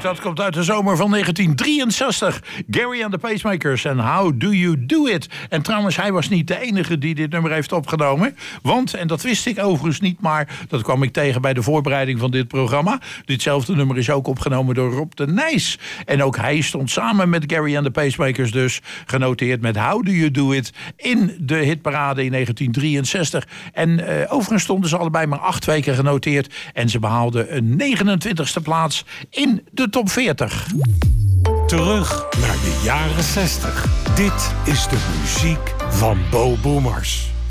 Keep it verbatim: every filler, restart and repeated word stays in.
Ook dat komt uit de zomer van negentien drieënzestig. Gary and the Pacemakers en How Do You Do It. En trouwens, hij was niet de enige die dit nummer heeft opgenomen. Want, en dat wist ik overigens niet, maar dat kwam ik tegen bij de voorbereiding van dit programma. Ditzelfde nummer is ook opgenomen door Rob de Nijs. En ook hij stond samen met Gary and the Pacemakers dus genoteerd met How Do You Do It in de hitparade in negentien drieënzestig. En uh, overigens stonden ze allebei maar acht weken genoteerd. En ze behaalden een negenentwintigste plaats in de top veertig. Terug naar de jaren zestig. Dit is de muziek van Bo Boomers.